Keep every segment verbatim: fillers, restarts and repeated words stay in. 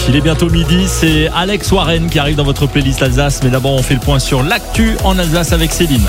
Il est bientôt midi, c'est Alex Warren qui arrive dans votre playlist Alsace. Mais d'abord, on fait le point sur l'actu en Alsace avec Céline.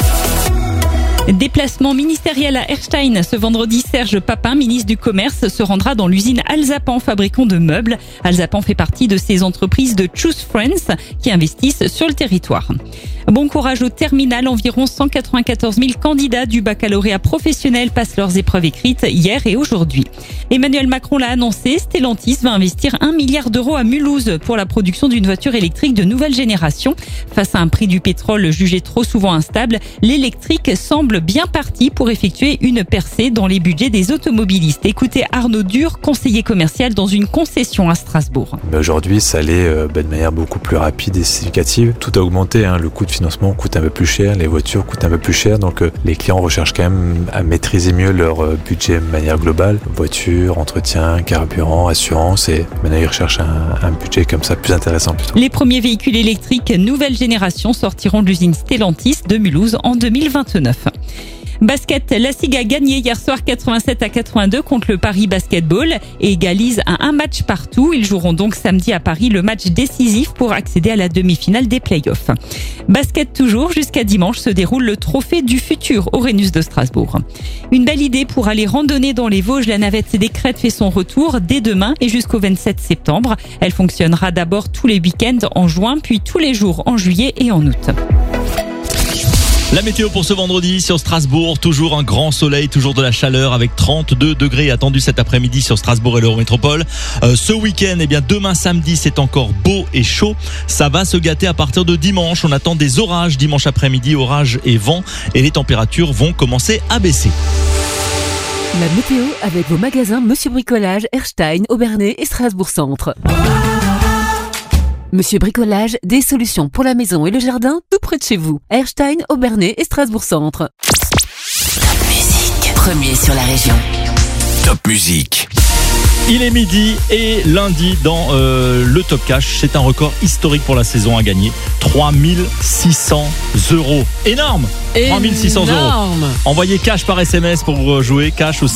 Déplacement ministériel à Erstein. Ce vendredi, Serge Papin, ministre du Commerce, se rendra dans l'usine Alsapan, fabricant de meubles. Alsapan fait partie de ces entreprises de Choose Friends qui investissent sur le territoire. Bon courage au terminal. Environ cent quatre-vingt-quatorze mille candidats du baccalauréat professionnel passent leurs épreuves écrites hier et aujourd'hui. Emmanuel Macron l'a annoncé, Stellantis va investir un milliard d'euros à Mulhouse pour la production d'une voiture électrique de nouvelle génération. Face à un prix du pétrole jugé trop souvent instable, l'électrique semble bien parti pour effectuer une percée dans les budgets des automobilistes. Écoutez Arnaud Dur, conseiller commercial dans une concession à Strasbourg. Mais aujourd'hui, ça allait euh, de manière beaucoup plus rapide et significative. Tout a augmenté, hein. Le coût de financement coûte un peu plus cher, les voitures coûtent un peu plus cher, donc euh, les clients recherchent quand même à maîtriser mieux leur euh, budget de manière globale. Voiture, entretien, carburant, assurance, et maintenant ils recherchent un, un budget comme ça plus intéressant plutôt. Les premiers véhicules électriques nouvelle génération sortiront de l'usine Stellantis de Mulhouse en deux mille vingt-neuf. Basket, la SIG a gagné hier soir quatre-vingt-sept à quatre-vingt-deux contre le Paris Basketball et égalise à un match partout. Ils joueront donc samedi à Paris le match décisif pour accéder à la demi-finale des playoffs. Basket toujours, jusqu'à dimanche se déroule le trophée du futur au Rhenus de Strasbourg. Une belle idée pour aller randonner dans les Vosges. La navette des Crêtes fait son retour dès demain et jusqu'au vingt-sept septembre. Elle fonctionnera d'abord tous les week-ends en juin, puis tous les jours en juillet et en août. La météo pour ce vendredi sur Strasbourg, toujours un grand soleil, toujours de la chaleur avec trente-deux degrés attendus cet après-midi sur Strasbourg et l'Eurométropole. Euh, ce week-end, eh bien demain samedi, c'est encore beau et chaud. Ça va se gâter à partir de dimanche. On attend des orages dimanche après-midi, orages et vent, et les températures vont commencer à baisser. La météo avec vos magasins Monsieur Bricolage, Erstein, Obernai et Strasbourg Centre. Monsieur Bricolage, des solutions pour la maison et le jardin tout près de chez vous. Erstein, Obernai et Strasbourg Centre. Top Musique, premier sur la région. Top Musique. Il est midi et lundi dans euh, le Top Cash, c'est un record historique pour la saison à gagner. trois mille six cents euros. Énorme! trois mille six cents euros. Envoyez cash par S M S pour jouer, cash aussi.